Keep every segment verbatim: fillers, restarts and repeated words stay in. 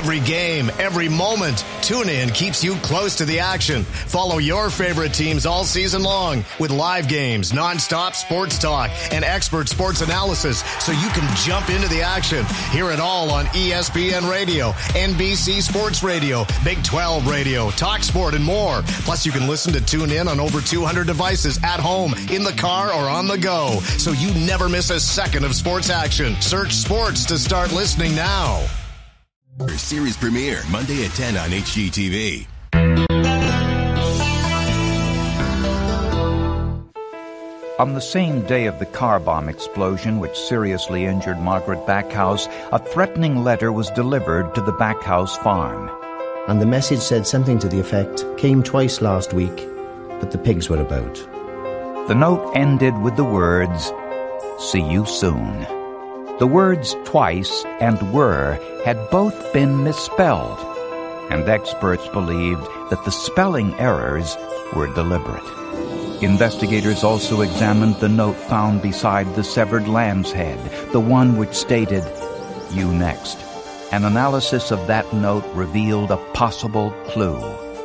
Every game, every moment, TuneIn keeps you close to the action. Follow your favorite teams all season long with live games, nonstop sports talk, and expert sports analysis so you can jump into the action. Hear it all on E S P N Radio, N B C Sports Radio, Big twelve Radio, TalkSport, and more. Plus, you can listen to TuneIn on over two hundred devices at home, in the car, or on the go, so you never miss a second of sports action. Search sports to start listening now. Series premiere Monday at ten on H G T V. On the same day of the car bomb explosion which seriously injured Margaret Backhouse, a threatening letter was delivered to the Backhouse farm. And the message said something to the effect, came twice last week, but the pigs were about. The note ended with the words, "See you soon." The words twice and were had both been misspelled, and experts believed that the spelling errors were deliberate. Investigators also examined the note found beside the severed lamb's head, the one which stated, "You next." An analysis of that note revealed a possible clue,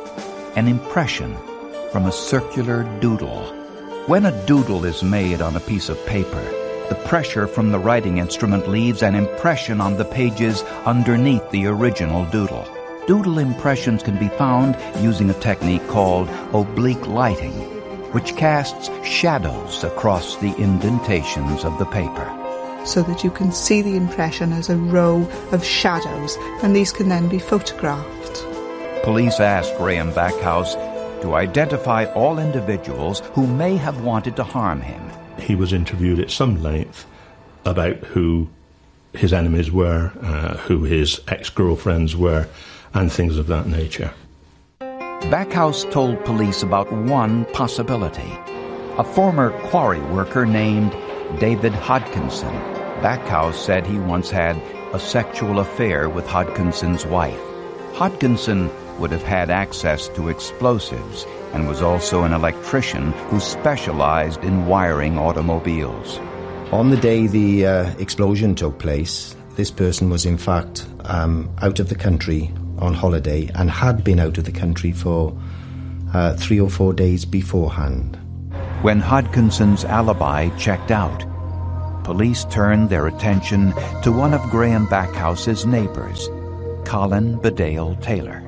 an impression from a circular doodle. When a doodle is made on a piece of paper, the pressure from the writing instrument leaves an impression on the pages underneath the original doodle. Doodle impressions can be found using a technique called oblique lighting, which casts shadows across the indentations of the paper, so that you can see the impression as a row of shadows, and these can then be photographed. Police asked Graham Backhouse to identify all individuals who may have wanted to harm him. He was interviewed at some length about who his enemies were, uh, who his ex-girlfriends were, and things of that nature. Backhouse told police about one possibility. A former quarry worker named David Hodkinson. Backhouse said he once had a sexual affair with Hodkinson's wife. Hodkinson would have had access to explosives and was also an electrician who specialized in wiring automobiles. On the day the uh, explosion took place, this person was in fact um, out of the country on holiday and had been out of the country for uh, three or four days beforehand. When Hodkinson's alibi checked out, police turned their attention to one of Graham Backhouse's neighbors, Colin Bedale Taylor.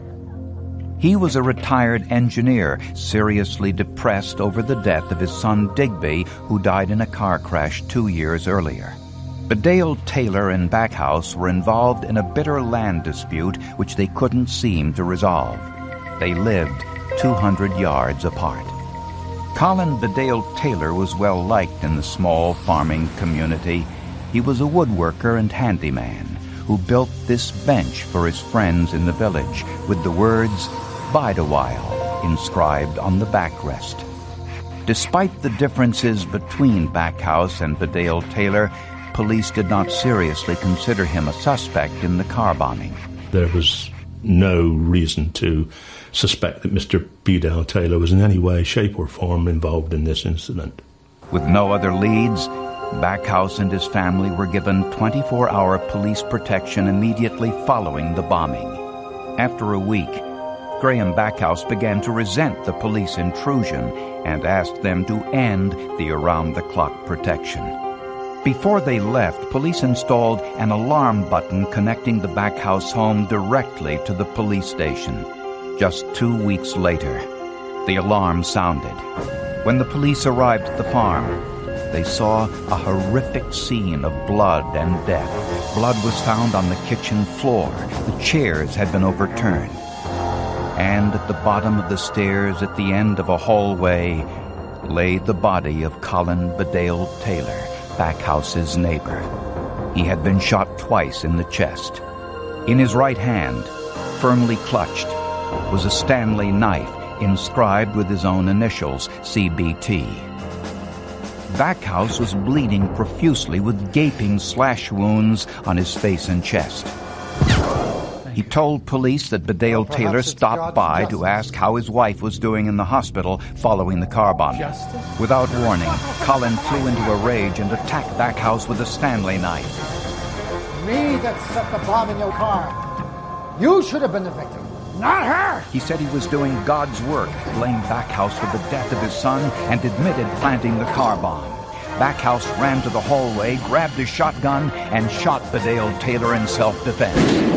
He was a retired engineer, seriously depressed over the death of his son Digby, who died in a car crash two years earlier. Bedale Taylor and Backhouse were involved in a bitter land dispute which they couldn't seem to resolve. They lived two hundred yards apart. Colin Bedale Taylor was well liked in the small farming community. He was a woodworker and handyman who built this bench for his friends in the village with the words, "Bide a while," inscribed on the backrest. Despite the differences between Backhouse and Bedale Taylor, police did not seriously consider him a suspect in the car bombing. There was no reason to suspect that Mister Bedale Taylor was in any way, shape or form involved in this incident. With no other leads, Backhouse and his family were given twenty-four hour police protection immediately following the bombing. After a week, Graham Backhouse began to resent the police intrusion and asked them to end the around-the-clock protection. Before they left, police installed an alarm button connecting the Backhouse home directly to the police station. Just two weeks later, the alarm sounded. When the police arrived at the farm, they saw a horrific scene of blood and death. Blood was found on the kitchen floor. The chairs had been overturned. And at the bottom of the stairs at the end of a hallway lay the body of Colin Bedale Taylor, Backhouse's neighbor. He had been shot twice in the chest. In his right hand, firmly clutched, was a Stanley knife inscribed with his own initials, C B T. Backhouse was bleeding profusely with gaping slash wounds on his face and chest. He told police that Bedale Taylor stopped by to ask how his wife was doing in the hospital following the car bombing. Without warning, Colin flew into a rage and attacked Backhouse with a Stanley knife. Me that set the bomb in your car. You should have been the victim, not her! He said he was doing God's work, blamed Backhouse for the death of his son, and admitted planting the car bomb. Backhouse ran to the hallway, grabbed his shotgun, and shot Bedale Taylor in self-defense.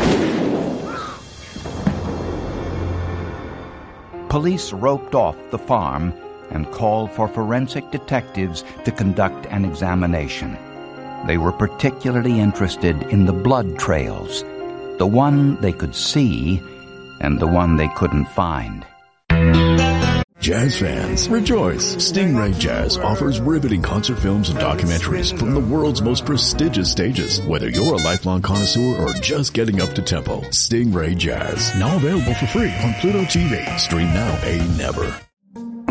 Police roped off the farm and called for forensic detectives to conduct an examination. They were particularly interested in the blood trails, the one they could see and the one they couldn't find. Jazz fans, rejoice! Stingray Jazz offers riveting concert films and documentaries from the world's most prestigious stages. Whether you're a lifelong connoisseur or just getting up to tempo, Stingray Jazz, now available for free on Pluto T V. Stream now, pay never.